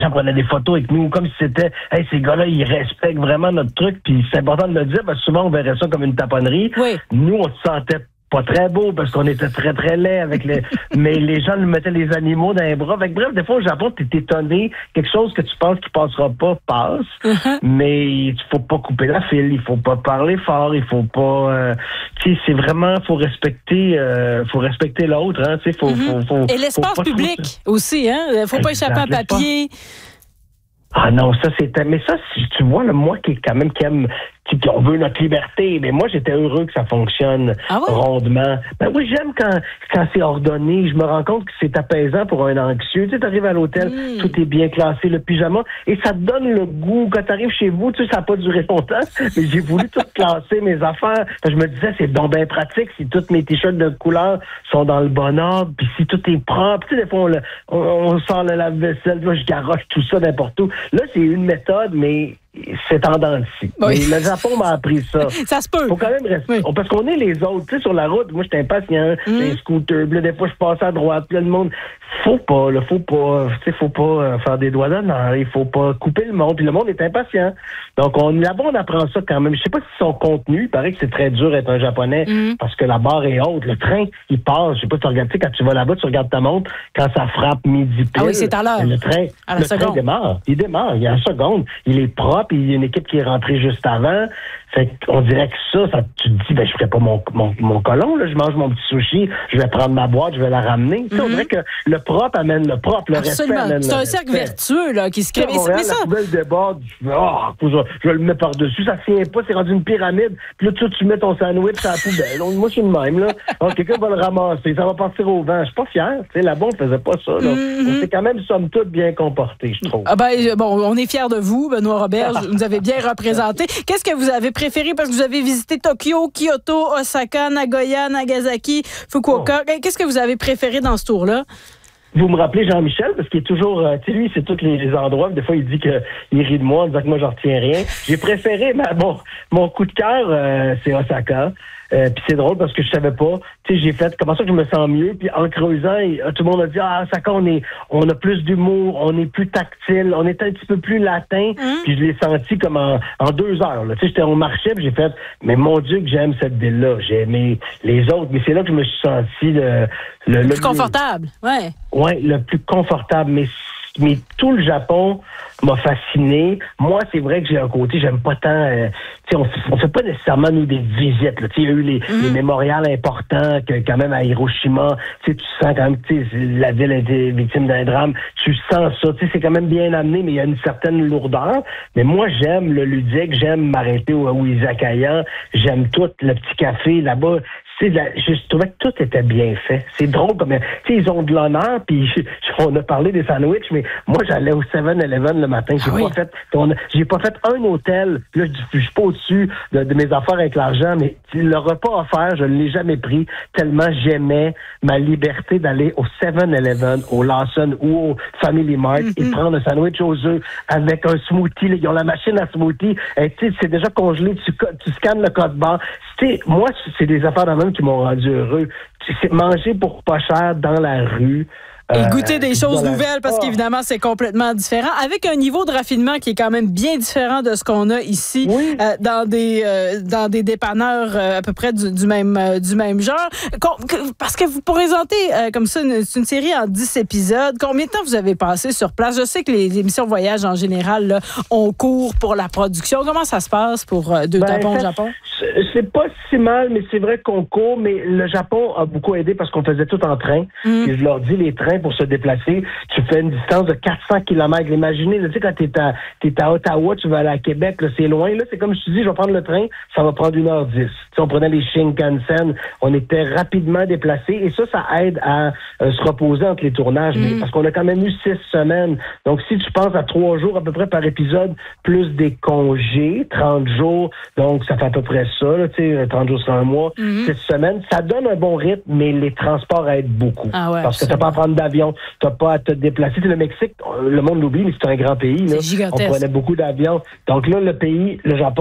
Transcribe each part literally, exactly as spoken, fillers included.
gens prenaient des photos avec nous, comme si c'était, hey, ces gars-là, ils respectent vraiment notre truc, puis c'est important de le dire, parce que souvent, on verrait ça comme une taponnerie. Oui. Nous, on se sentait pas très beau parce qu'on était très très laid avec les mais les gens nous mettaient les animaux dans les bras. Fait que, bref, des fois au Japon, t'es étonné, quelque chose que tu penses qui passera pas passe, uh-huh. mais il faut pas couper la file, il faut pas parler fort, il faut pas euh, tu sais, c'est vraiment faut respecter euh, faut respecter l'autre, hein, tu sais, faut, uh-huh. faut, faut et l'espace faut public trop... aussi, hein, faut pas échapper à papier. Ah non, ça c'était mais ça tu vois là, moi qui quand même qui aime on veut notre liberté, mais moi, j'étais heureux que ça fonctionne ah ouais? rondement. Ben oui, j'aime quand, quand c'est ordonné. Je me rends compte que c'est apaisant pour un anxieux. Tu sais, t'arrives à l'hôtel, mm. tout est bien classé, le pyjama, et ça te donne le goût. Quand t'arrives chez vous, tu sais, ça n'a pas duré longtemps, mais j'ai voulu tout classer, mes affaires. Je me disais, c'est donc bien pratique si tous mes t-shirts de couleur sont dans le bon ordre, puis si tout est propre. Tu sais, des fois, on, on, on sort le lave-vaisselle, là, je garoche tout ça n'importe où. Là, c'est une méthode, mais c'est tendance ici. Oui. Mais le Japon m'a appris ça. Ça se peut. Faut quand même rester. Oui. Parce qu'on est les autres. Tu sais, sur la route, moi, j'étais impatient. Mm. J'ai un scooter. Là, des fois, je passe à droite. Puis là, le monde. Faut pas, là. Faut pas. Tu sais, faut pas euh, faire des doigts d'honneur. Il faut pas couper le monde. Puis le monde est impatient. Donc, on, là-bas, on apprend ça quand même. Je sais pas si son contenu. Il paraît que c'est très dur d'être un Japonais mm. parce que la barre est haute. Le train, il passe. Je sais pas si tu regardes. Tu sais, quand tu vas là-bas, tu regardes ta montre. Quand ça frappe midi pile. Ah oui, c'est à l'heure. Le train, à la le seconde. train démarre. Il démarre. Il y a une seconde. Il est propre. Il y a une équipe qui est rentrée juste avant. Fait qu'on dirait que ça, ça tu te dis, ben, je ferais pas mon, mon, mon colon, là. Je mange mon petit sushi, je vais prendre ma boîte, je vais la ramener. Mm-hmm. On dirait que le propre amène le propre, le Absolument. respect amène c'est le un cercle respect. vertueux, là, qui se crée. À Montréal, mais ça... la poubelle déborde, je, oh, je vais le mettre par-dessus, ça tient pas, c'est rendu une pyramide. Puis là, tu, tu mets ton sandwich à la poubelle. Donc, moi, je suis le même, là. Alors, quelqu'un va le ramasser, ça va partir au vent. Je suis pas fier. Tu sais, là-bas, on faisait pas ça, là. Mm-hmm. On s'est quand même, somme toute, bien comportés, je trouve. Ah ben, bon, on est fiers de vous, Benoît Robert. Vous nous avez bien représenté. Qu'est-ce que vous avez préféré? Parce que vous avez visité Tokyo, Kyoto, Osaka, Nagoya, Nagasaki, Fukuoka. Oh. Qu'est-ce que vous avez préféré dans ce tour-là? Vous me rappelez Jean-Michel, parce qu'il est toujours, euh, tu sais, lui, c'est tous les, les endroits, des fois, il dit qu'il rit de moi en disant que moi, j'en retiens rien. J'ai préféré, ma, bon, mon coup de cœur, euh, c'est Osaka. Euh, puis c'est drôle parce que je savais pas. Tu sais, j'ai fait comment ça que je me sens mieux. Puis en creusant, et, tout le monde a dit ah Osaka, on est, on a plus d'humour, on est plus tactile, on est un petit peu plus latin. Mmh. Puis je l'ai senti comme en, en deux heures. Là. Tu sais, j'étais au marché, puis j'ai fait mais mon Dieu que j'aime cette ville-là. J'ai aimé les autres, mais c'est là que je me suis senti le le, le plus le confortable. Ouais. Ouais, le plus confortable. Mais mais tout le Japon m'a fasciné. Moi, c'est vrai que j'ai un côté, j'aime pas tant... Euh, tu sais, on, on fait pas nécessairement, nous, des visites. Tu sais, il y a eu les, mm-hmm. les mémorials importants, que quand même, à Hiroshima, tu sais, tu sens quand même, tu sais, la ville a été victime d'un drame. Tu sens ça. Tu sais, c'est quand même bien amené, mais il y a une certaine lourdeur. Mais moi, j'aime le ludique, j'aime m'arrêter au, au izakaya, j'aime tout, le petit café là-bas. La, je trouvais que tout était bien fait. C'est drôle comme... Tu sais, ils ont de l'honneur, puis on a parlé des sandwichs, mais moi, j'allais au seven eleven le matin. J'ai ah oui. pas fait... On, j'ai pas fait un hôtel. Là, je, je suis pas au-dessus de, de mes affaires avec l'argent, mais le repas offert, je ne l'ai jamais pris tellement j'aimais ma liberté d'aller au seven eleven, au Lawson ou au Family Mart mm-hmm. et prendre un sandwich aux œufs avec un smoothie. Là, ils ont la machine à smoothie. Et, tu sais, c'est déjà congelé. Tu, tu scannes le code barre. Tu sais, moi, c'est des affaires de même qui m'ont rendu heureux. C'est manger pour pas cher dans la rue. Et goûter des choses nouvelles, parce qu'évidemment, c'est complètement différent, avec un niveau de raffinement qui est quand même bien différent de ce qu'on a ici, oui. euh, dans des euh, dans des dépanneurs euh, à peu près du, du même euh, du même genre. Parce que vous présentez euh, comme ça une, une série en dix épisodes. Combien de temps vous avez passé sur place? Je sais que les émissions voyage en général là, ont cours pour la production. Comment ça se passe pour euh, Deux ben, Tampons au Japon? C'est pas si mal, mais c'est vrai qu'on court, mais le Japon a beaucoup aidé parce qu'on faisait tout en train. Mm. Et je leur dis, les trains, pour se déplacer, tu fais une distance de quatre cents kilomètres. Imaginez, tu sais, quand t'es à, t'es à Ottawa, tu vas aller à Québec, là, c'est loin, là, c'est comme je te dis, je vais prendre le train, ça va prendre une heure dix. Tu sais, on prenait les Shinkansen, on était rapidement déplacés, et ça, ça aide à euh, se reposer entre les tournages, mm. mais, parce qu'on a quand même eu six semaines. Donc, si tu penses à trois jours à peu près par épisode, plus des congés, trente jours, donc ça fait à peu près ça, là, tu sais, trente jours sur un mois, mm-hmm. six semaines, ça donne un bon rythme, mais les transports aident beaucoup. Ah ouais, parce que t'as pas à prendre d'avion, t'as pas à te déplacer. Le Mexique, le monde l'oublie, mais c'est un grand pays. Là. C'est gigantesque. On prenait beaucoup d'avions. Donc là, le pays, le Japon,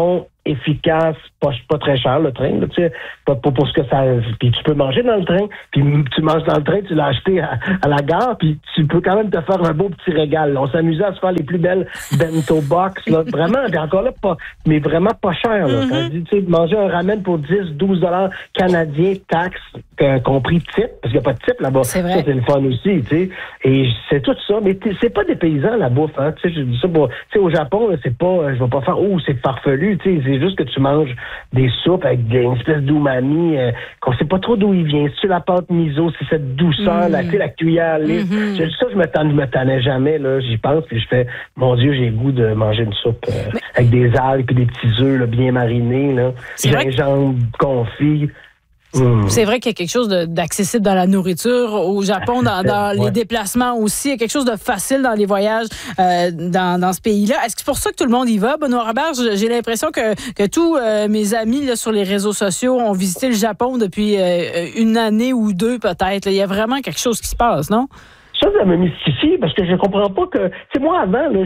efficace, pas, pas très cher le train, là, tu sais, pas, pas pour ce que ça... Puis tu peux manger dans le train, puis tu manges dans le train, tu l'as acheté à, à la gare, puis tu peux quand même te faire un beau petit régal. Là. On s'amusait à se faire les plus belles bento box, là, vraiment, puis encore là, pas, mais vraiment pas cher. Là. Mm-hmm. Quand tu sais, manger un ramen pour dix, douze dollars canadiens, taxes, euh, compris type, parce qu'il n'y a pas de type là-bas. C'est vrai. Ça, c'est le fun aussi, tu sais. Et c'est tout ça, mais c'est pas des paysans, la bouffe, hein. Tu sais, je dis ça pour... Tu sais, au Japon, là, c'est pas... Je vais pas faire, oh, c'est farfelu, tu sais. C'est juste que tu manges des soupes avec des, une espèce d'umami, euh, qu'on sait pas trop d'où il vient. C'est la pâte miso, c'est cette douceur, mm. la, tu sais, la cuillère lisse. Mm-hmm. Je, ça, je me tannais, je me tannais jamais, là. J'y pense, puis je fais, mon Dieu, j'ai le goût de manger une soupe euh, mais... avec des algues puis des petits œufs, là, bien marinés, là. Gingembre confit. Mmh. C'est vrai qu'il y a quelque chose de, d'accessible dans la nourriture au Japon, dans, dans ouais. les déplacements aussi. Il y a quelque chose de facile dans les voyages euh, dans, dans ce pays-là. Est-ce que c'est pour ça que tout le monde y va, Benoît Robert? J'ai l'impression que, que tous euh, mes amis là, sur les réseaux sociaux ont visité le Japon depuis euh, une année ou deux peut-être. Il y a vraiment quelque chose qui se passe, non? Ça, ça me mystifie parce que je comprends pas que... Tu sais, moi, avant, là,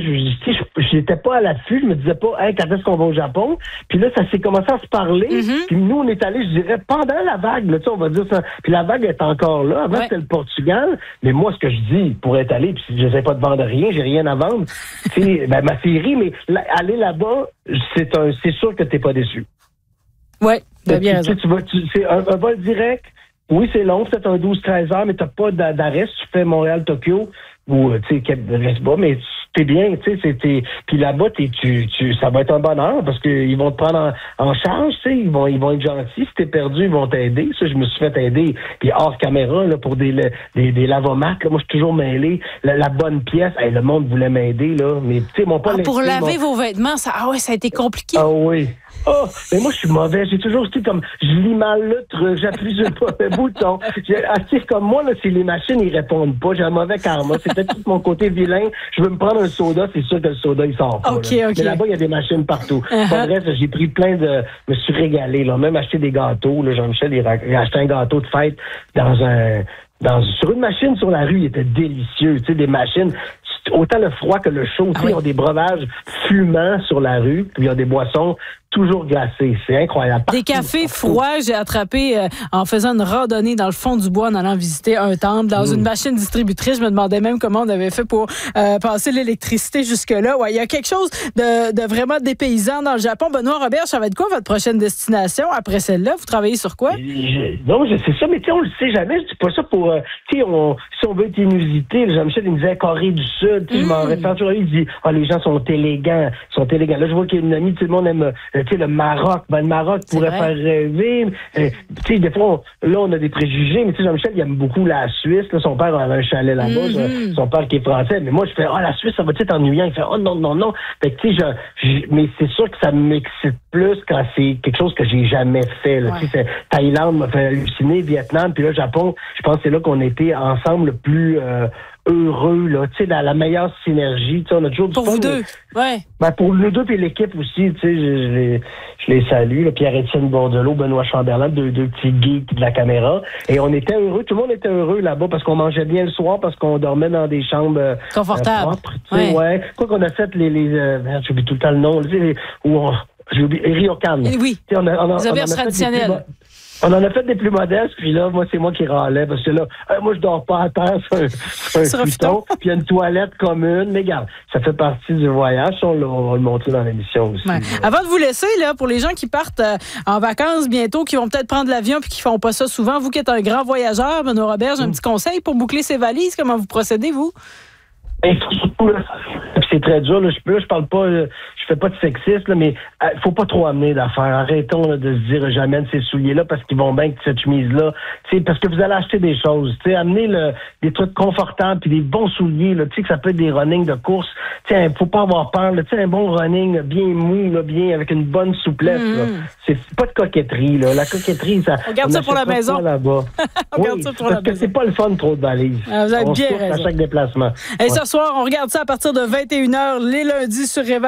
je n'étais pas à l'affût. Je me disais pas, hey, quand est-ce qu'on va au Japon? Puis là, ça s'est commencé à se parler. Mm-hmm. Puis nous, on est allés, je dirais, pendant la vague. Là, tu sais, on va dire ça. Puis la vague est encore là. Avant, ouais. c'était le Portugal. Mais moi, ce que je dis, pour être allé, puis je sais pas de vendre rien, j'ai rien à vendre. Tu sais, ben, ma série, mais là, aller là-bas, c'est un, c'est sûr que t'es pas déçu. Oui, t'as bien raison. Tu, tu vas, tu, c'est un, un vol direct. Oui, c'est long, c'est un douze treize heures, mais t'as pas d'arrêt si tu fais Montréal-Tokyo ou, tu sais, reste bas, mais t'es bien, tu sais, c'était... Puis là-bas, t'es, tu, tu, ça va être un bonheur parce qu'ils vont te prendre en, en charge, tu sais, ils vont, ils vont être gentils. Si t'es perdu, ils vont t'aider. Ça, je me suis fait aider. Puis hors caméra, là, pour des, des, des lavomacs, là, moi, je suis toujours mêlé. La, la bonne pièce, hey, le monde voulait m'aider, là, mais, tu sais, mon pas... Ah, pour laver mon... vos vêtements, ça, ah ouais, ça a été compliqué. Ah oui. Oh, mais moi, je suis mauvais. J'ai toujours été comme, je lis mal le truc, j'appuie sur le bouton. Actif comme moi, là, si les machines, ils répondent pas, j'ai un mauvais karma. C'est peut-être tout mon côté vilain. Je veux me prendre un soda, c'est sûr que le soda, il sort pas. Okay, là. Okay. Mais là-bas, il y a des machines partout. Uh-huh. En bref, j'ai pris plein de, je me suis régalé, là. Même acheté des gâteaux, là. Jean-Michel, il a acheté un gâteau de fête dans un, dans, sur une machine sur la rue, il était délicieux. Tu sais, des machines, autant le froid que le chaud. Ah oui. Ils ont des breuvages fumants sur la rue, puis il y a des boissons toujours glacées. C'est incroyable. Des cafés froids, j'ai attrapé euh, en faisant une randonnée dans le fond du bois en allant visiter un temple dans mmh. une machine distributrice. Je me demandais même comment on avait fait pour euh, passer l'électricité jusque-là. Ouais, il y a quelque chose de, de vraiment dépaysant dans le Japon. Benoît Robert, ça va être quoi votre prochaine destination après celle-là? Vous travaillez sur quoi? Je, non, je sais ça, mais tu sais, on le sait jamais. Je dis pas ça pour... Euh, tu sais, si on veut être inusité, Jean-Michel, il me disait Corée du Sud. Mmh. Je m'en réfère toujours. Il dit, ah, oh, les gens sont élégants. sont élégants. Là, je vois qu'il y a une amie, tout le monde aime... Euh, tu sais, le Maroc, ben le Maroc c'est pourrait vrai. Faire rêver. Euh, tu sais, des fois, on, là, on a des préjugés, mais tu sais, Jean-Michel, il aime beaucoup la Suisse. Là, son père avait un chalet là-bas, mm-hmm. son père qui est français. Mais moi, je fais, ah, oh, la Suisse, ça va être ennuyant. Il fait, oh, non, non, non. Fait que, tu sais, je, je, mais c'est sûr que ça m'excite plus quand c'est quelque chose que j'ai jamais fait. Là. Ouais. Tu sais, Thaïlande m'a fait halluciner, Vietnam, puis là, Japon, je pense que c'est là qu'on était ensemble le plus... Euh, heureux, là, tu sais, dans la meilleure synergie. Tu sais, on a toujours du Pour vous deux, mais, ouais. Ben, pour nous deux et l'équipe aussi, tu sais, je, je, les, je les salue, là, Pierre-Étienne Bordelot, Benoît Chamberlain, deux, deux petits geeks de la caméra. Et on était heureux, tout le monde était heureux là-bas parce qu'on mangeait bien le soir, parce qu'on dormait dans des chambres euh, confortables. Euh, propres, tu sais, ouais. ouais. Quoi qu'on a fait les, les euh, j'ai oublié tout le temps le nom, tu sais, où on, j'ai oublié, Ryokan. Oui, tu sais, on a, on a, les auberges traditionnelles. On en a fait des plus modestes, puis là, moi, c'est moi qui râlais, parce que là, euh, moi, je dors pas à terre sur un, sur un futon, puis il y a une toilette commune, mais regarde, ça fait partie du voyage, on, on va le montrer dans l'émission aussi. Ouais. Avant de vous laisser, là, pour les gens qui partent euh, en vacances bientôt, qui vont peut-être prendre l'avion puis qui font pas ça souvent, vous qui êtes un grand voyageur, Benoît Robert, j'ai mm. un petit conseil pour boucler ses valises, comment vous procédez, vous? Ben, surtout, là, c'est très dur. Là, je, là, je parle pas, je fais pas de sexisme, là, mais il euh, faut pas trop amener d'affaires. Arrêtons là, de se dire j'amène ces souliers-là parce qu'ils vont bien avec cette chemise-là. T'sais, parce que vous allez acheter des choses. T'sais, amener le, des trucs confortables puis des bons souliers. Là, que ça peut être des runnings de course. Il faut pas avoir peur. Là, un bon running bien mou, là, bien avec une bonne souplesse. Mm. Là. C'est pas de coquetterie. Là. La coquetterie, ça. On garde ça pour la maison. Là-bas. on oui, garde ça pour parce la que maison. C'est pas le fun trop de valises. Ah, vous avez on bien se raison. à chaque déplacement. Et ouais. ce soir, on regarde ça à partir de vingt et une heures les lundis sur Évasion.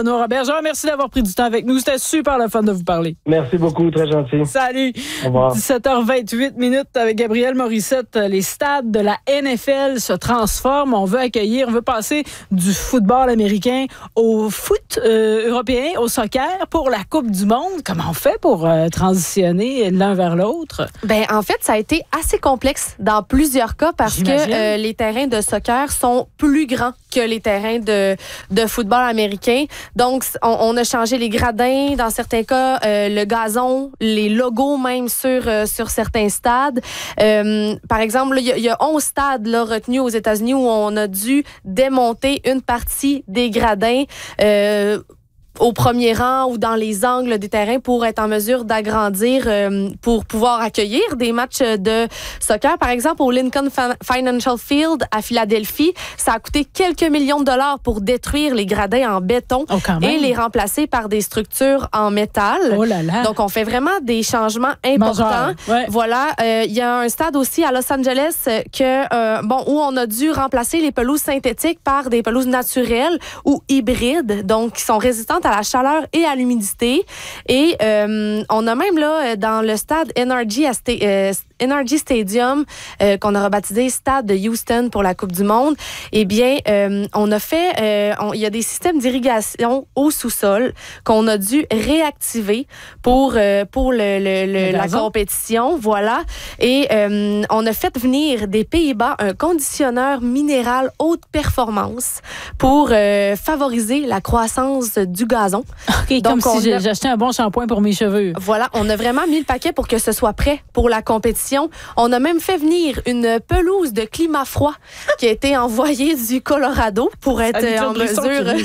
Benoît Robert. Merci d'avoir pris du temps avec nous. C'était super le fun de vous parler. Merci beaucoup, très gentil. Salut. Au revoir. dix-sept heures vingt-huit minutes avec Gabriel Morissette. Les stades de la N F L se transforment. On veut accueillir, on veut passer du football américain au foot euh, européen, au soccer pour la Coupe du Monde. Comment on fait pour euh, transitionner l'un vers l'autre? Ben en fait, ça a été assez complexe dans plusieurs cas parce J'imagine. que euh, les terrains de soccer sont plus grands que les terrains de, de football américain. Donc, on, on a changé les gradins, dans certains cas, euh, le gazon, les logos même sur, euh, sur certains stades. Euh, par exemple, il y, y a onze stades là, retenus aux États-Unis où on a dû démonter une partie des gradins euh, au premier rang ou dans les angles des terrains pour être en mesure d'agrandir, euh, pour pouvoir accueillir des matchs de soccer. Par exemple, au Lincoln Financial Field à Philadelphie, ça a coûté quelques millions de dollars pour détruire les gradins en béton oh, et les remplacer par des structures en métal. Oh là là. Donc, on fait vraiment des changements importants. Ouais. Voilà. Il euh, y a un stade aussi à Los Angeles que, euh, bon, où on a dû remplacer les pelouses synthétiques par des pelouses naturelles ou hybrides, donc qui sont résistantes à la chaleur et à l'humidité. Et euh, on a même là, dans le stade N R G, euh, N R G Stadium, euh, qu'on a rebaptisé Stade de Houston pour la Coupe du Monde, eh bien, euh, on a fait, euh, on, il y a des systèmes d'irrigation au sous-sol qu'on a dû réactiver pour, euh, pour le, le, le, le la compétition. Voilà. Et euh, on a fait venir des Pays-Bas un conditionneur minéral haute performance pour euh, favoriser la croissance du gazon. Okay, donc, comme si a... j'achetais un bon shampoing pour mes cheveux. Voilà, on a vraiment mis le paquet pour que ce soit prêt pour la compétition. On a même fait venir une pelouse de climat froid qui a été envoyée du Colorado pour être en mesure,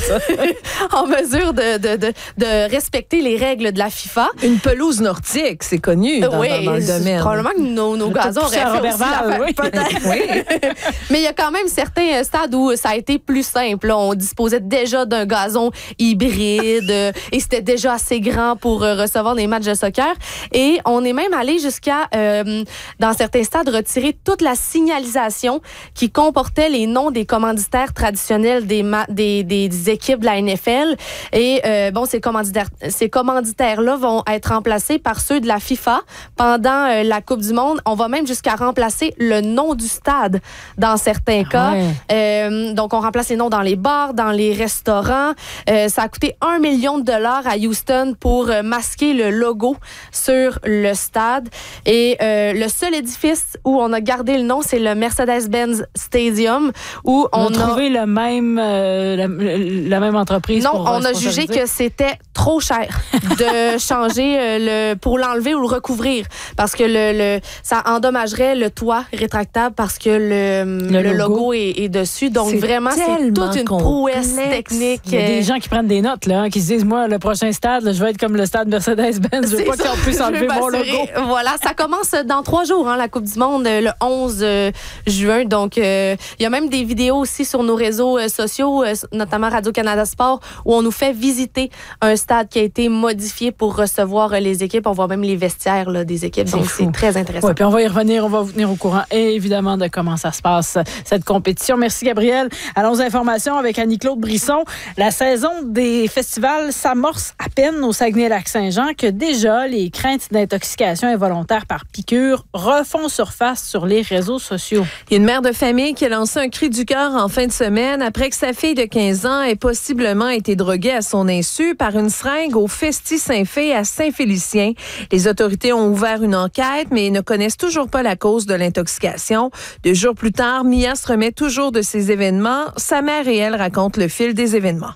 en mesure de, de, de, de respecter les règles de la FIFA. Une pelouse nordique, c'est connu dans, oui, dans, dans le domaine. Probablement que nos, nos gazons auraient fait aussi la oui. peut-être. Oui. Mais il y a quand même certains stades où ça a été plus simple. On disposait déjà d'un gazon hybride et c'était déjà assez grand pour recevoir des matchs de soccer. Et on est même allé jusqu'à, euh, dans certains stades, retirer toute la signalisation qui comportait les noms des commanditaires traditionnels des, ma- des, des équipes de la N F L. Et euh, bon, ces commanditaires, ces commanditaires-là vont être remplacés par ceux de la FIFA pendant euh, la Coupe du Monde. On va même jusqu'à remplacer le nom du stade dans certains cas. Ouais. Euh, donc, on remplace les noms dans les bars, dans les restaurants. Euh, ça a coûté un million de dollars à Houston pour euh, masquer le logo sur le stade. Et euh, le seul édifice où on a gardé le nom, c'est le Mercedes-Benz Stadium, où on, on a trouvé le même, euh, la, la même entreprise. Non, pour on a jugé que c'était trop cher de changer euh, le pour l'enlever ou le recouvrir parce que le, le ça endommagerait le toit rétractable parce que le, le, le logo, logo est, est dessus. Donc c'est vraiment, c'est toute une prouesse technique. Il y a des gens qui prennent des notes là, hein, qui se disent moi le prochain stade, là, je vais être comme le stade Mercedes-Benz, je veux pas ça. qu'on puisse enlever mon logo. Voilà, ça commence dans trois jours, hein, la Coupe du Monde, le onze juin. Donc, il euh, y a même des vidéos aussi sur nos réseaux euh, sociaux, euh, notamment Radio-Canada Sport, où on nous fait visiter un stade qui a été modifié pour recevoir euh, les équipes. On voit même les vestiaires là, des équipes. C'est donc, fou. C'est très intéressant. Oui, puis on va y revenir. On va vous tenir au courant, évidemment, de comment ça se passe, cette compétition. Merci, Gabriel. Allons aux informations avec Annie-Claude Brisson. La saison des festivals s'amorce à peine au Saguenay-Lac-Saint-Jean que déjà les craintes d'intoxication involontaire par piqûre refont surface sur les réseaux sociaux. Il y a une mère de famille qui a lancé un cri du cœur en fin de semaine après que sa fille de quinze ans ait possiblement été droguée à son insu par une seringue au Festi-Saint-Fé à Saint-Félicien. Les autorités ont ouvert une enquête, mais ne connaissent toujours pas la cause de l'intoxication. Deux jours plus tard, Mia se remet toujours de ces événements. Sa mère et elle racontent le fil des événements.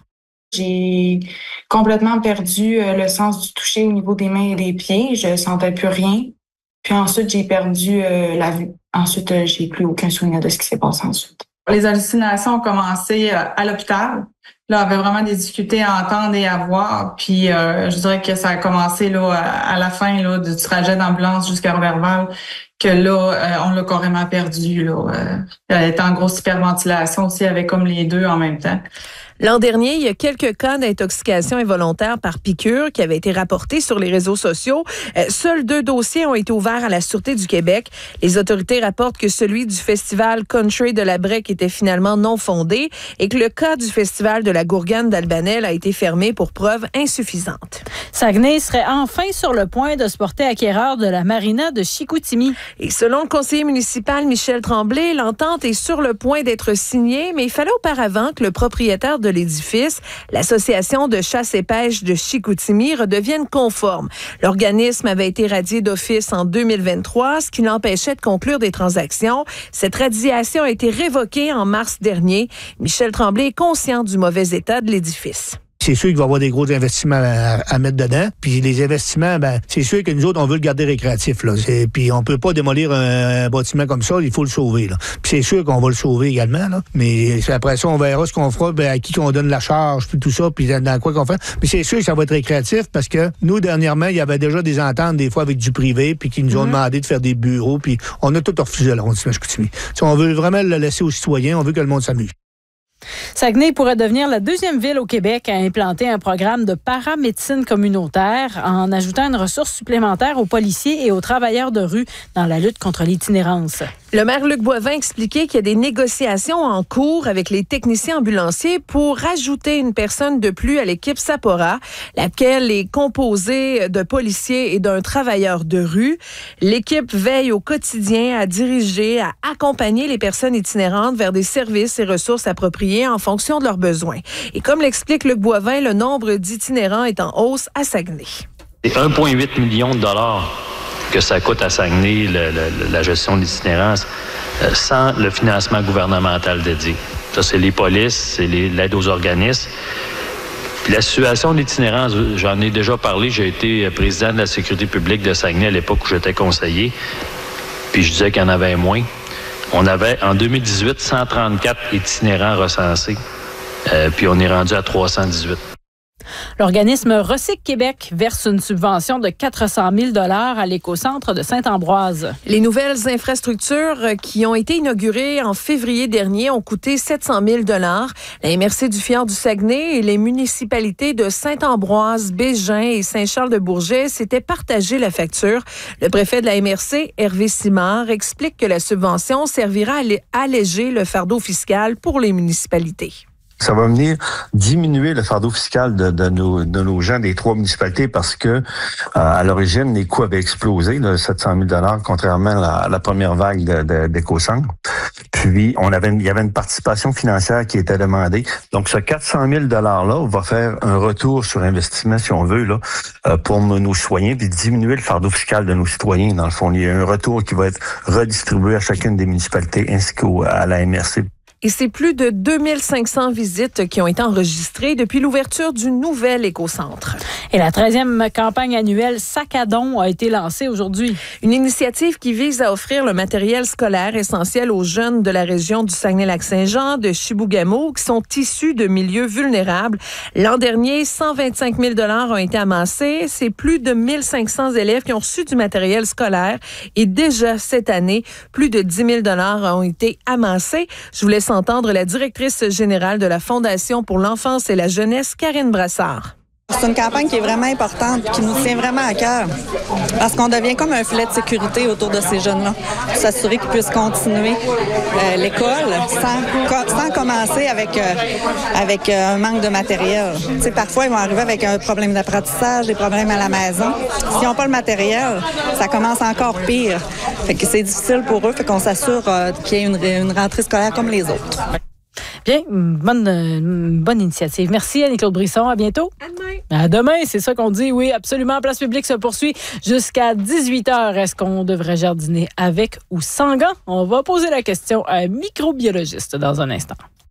J'ai complètement perdu le sens du toucher au niveau des mains et des pieds. Je sentais plus rien. Puis ensuite, j'ai perdu euh, la vue. Ensuite, euh, j'ai plus aucun souvenir de ce qui s'est passé ensuite. Les hallucinations ont commencé euh, à l'hôpital. Là, on avait vraiment des difficultés à entendre et à voir. Puis, euh, je dirais que ça a commencé là à la fin là du trajet d'ambulance jusqu'à Roberval, que là, euh, on l'a carrément perdu. Là, euh, elle était en grosse hyperventilation aussi, avec comme les deux en même temps. L'an dernier, il y a quelques cas d'intoxication involontaire par piqûre qui avaient été rapportés sur les réseaux sociaux. Euh, seuls deux dossiers ont été ouverts à la Sûreté du Québec. Les autorités rapportent que celui du festival Country de la Brec était finalement non fondé et que le cas du festival de la Gourgane d'Albanel a été fermé pour preuve insuffisante. Saguenay serait enfin sur le point de se porter acquéreur de la marina de Chicoutimi. Et selon le conseiller municipal Michel Tremblay, l'entente est sur le point d'être signée, mais il fallait auparavant que le propriétaire de l'édifice, l'Association de chasse et pêche de Chicoutimi, redevienne conforme. L'organisme avait été radié d'office en deux mille vingt-trois, ce qui l'empêchait de conclure des transactions. Cette radiation a été révoquée en mars dernier. Michel Tremblay est conscient du mauvais état de l'édifice. C'est sûr qu'il va y avoir des gros investissements à, à mettre dedans. Puis les investissements, ben, c'est sûr que nous autres, on veut le garder récréatif. Là. C'est, puis on peut pas démolir un, un bâtiment comme ça, il faut le sauver. Là. Puis c'est sûr qu'on va le sauver également. Là. Mais après ça, on verra ce qu'on fera, ben, à qui qu'on donne la charge, puis tout ça, puis dans quoi qu'on fait. Mais c'est sûr que ça va être récréatif parce que nous, dernièrement, il y avait déjà des ententes des fois avec du privé, puis qui nous ont mm-hmm. demandé de faire des bureaux, puis on a tout refusé à l'arrondissement Chicoutimi. On veut vraiment le laisser aux citoyens, on veut que le monde s'amuse. Saguenay pourrait devenir la deuxième ville au Québec à implanter un programme de paramédecine communautaire en ajoutant une ressource supplémentaire aux policiers et aux travailleurs de rue dans la lutte contre l'itinérance. Le maire Luc Boivin expliquait qu'il y a des négociations en cours avec les techniciens ambulanciers pour ajouter une personne de plus à l'équipe Sapora, laquelle est composée de policiers et d'un travailleur de rue. L'équipe veille au quotidien à diriger, à accompagner les personnes itinérantes vers des services et ressources appropriées en fonction de leurs besoins. Et comme l'explique Luc Boivin, le nombre d'itinérants est en hausse à Saguenay. C'est un virgule huit million de dollars que ça coûte à Saguenay, le, le, la gestion de l'itinérance, euh, sans le financement gouvernemental dédié. Ça, c'est les polices, c'est les, l'aide aux organismes. Puis la situation de l'itinérance, j'en ai déjà parlé, j'ai été président de la sécurité publique de Saguenay à l'époque où j'étais conseiller, puis je disais qu'il y en avait moins. On avait, en deux mille dix-huit, cent trente-quatre itinérants recensés, euh, puis on est rendu à trois cent dix-huit. L'organisme Recyc Québec verse une subvention de quatre cent mille dollars à l'écocentre de Saint-Ambroise. Les nouvelles infrastructures qui ont été inaugurées en février dernier ont coûté sept cent mille dollars. La M R C du Fjord du Saguenay et les municipalités de Saint-Ambroise, Bégin et Saint-Charles-de-Bourget s'étaient partagé la facture. Le préfet de la M R C, Hervé Simard, explique que la subvention servira à alléger le fardeau fiscal pour les municipalités. Ça va venir diminuer le fardeau fiscal de, de, nos, de nos gens des trois municipalités parce que euh, à l'origine, les coûts avaient explosé, là, sept cent mille dollars, contrairement à la, à la première vague de, de, d'Écocentre. Puis, on avait, il y avait une participation financière qui était demandée. Donc, ce quatre cent mille dollars-là va faire un retour sur investissement, si on veut, là, euh, pour nos, nos citoyens, puis diminuer le fardeau fiscal de nos citoyens. Dans le fond, il y a un retour qui va être redistribué à chacune des municipalités ainsi qu'à la M R C. Et c'est plus de deux mille cinq cents visites qui ont été enregistrées depuis l'ouverture du nouvel écocentre. Et la treizième campagne annuelle Sac à don a été lancée aujourd'hui. Une initiative qui vise à offrir le matériel scolaire essentiel aux jeunes de la région du Saguenay-Lac-Saint-Jean, de Chibougamau, qui sont issus de milieux vulnérables. L'an dernier, cent vingt-cinq mille dollars ont été amassés. C'est plus de mille cinq cents élèves qui ont reçu du matériel scolaire. Et déjà cette année, plus de dix mille dollars ont été amassés. Je vous laisse entendre la directrice générale de la Fondation pour l'enfance et la jeunesse, Karine Brassard. C'est une campagne qui est vraiment importante, qui nous tient vraiment à cœur, parce qu'on devient comme un filet de sécurité autour de ces jeunes-là, pour s'assurer qu'ils puissent continuer euh, l'école sans, sans commencer avec, euh, avec euh, un manque de matériel. Tu sais, parfois, ils vont arriver avec un problème d'apprentissage, des problèmes à la maison. S'ils n'ont pas le matériel, ça commence encore pire. Fait que c'est difficile pour eux, fait qu'on s'assure euh, qu'il y ait une, une rentrée scolaire comme les autres. Bien, bonne, une bonne initiative. Merci Annie-Claude Brisson. À bientôt. À demain. À demain, c'est ça qu'on dit. Oui, absolument. Place publique se poursuit jusqu'à dix-huit heures. Est-ce qu'on devrait jardiner avec ou sans gants? On va poser la question à un microbiologiste dans un instant.